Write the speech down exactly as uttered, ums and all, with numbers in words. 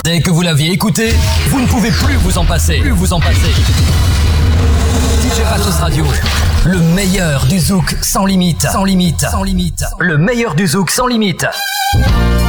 Dès que vous l'aviez écouté, vous ne pouvez plus vous en passer. Plus vous en passer. D J Pathos Radio, le meilleur du zouk sans limite. Sans limite. Sans limite. Le meilleur du zouk sans limite.